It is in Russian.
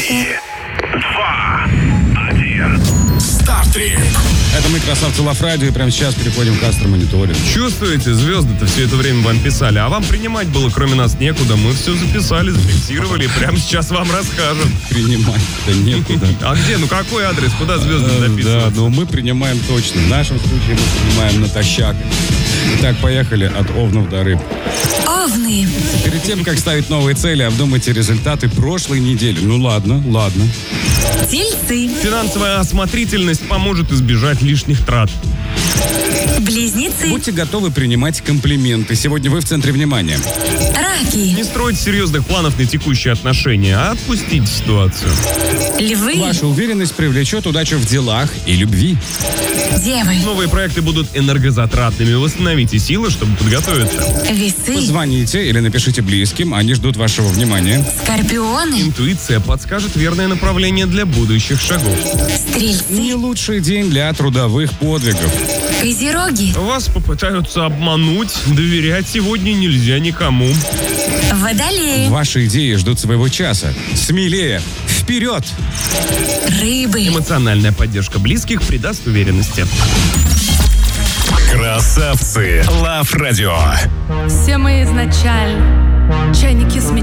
2, 1. Стартрек. Это мы, красавцы Лав Радио, и прямо сейчас переходим к астромониторингу. Чувствуете, звезды-то все это время вам писали, а вам принимать было кроме нас некуда. Мы все записали, зафиксировали, и прямо сейчас вам расскажем. Принимать-то некуда. А где? Ну какой адрес? Куда звезды записываются? Да, но мы принимаем точно. В нашем случае мы принимаем натощак. Итак, поехали от овнов до рыб. Овны. Перед тем, как ставить новые цели, обдумайте результаты прошлой недели. Ну ладно. Тельцы. Финансовая осмотрительность поможет избежать лишних трат. Близнецы. Будьте готовы принимать комплименты. Сегодня вы в центре внимания. Раки. Не строить серьезных планов на текущие отношения, а отпустить ситуацию. Львы. Ваша уверенность привлечет удачу в делах и любви. Девы. Новые проекты будут энергозатратными. Восстановите силы, чтобы подготовиться. Весы. Позвоните или напишите близким, они ждут вашего внимания. Скорпионы. Интуиция подскажет верное направление для будущих шагов. Стрельцы. Не лучший день для трудовых подвигов. Козероги. Вас попытаются обмануть. Доверять сегодня нельзя никому. Водолеи. Ваши идеи ждут своего часа. Смелее! Вперед! Рыбы. Эмоциональная поддержка близких придаст уверенности. Красавцы Лав Радио. Все мы изначально чайники с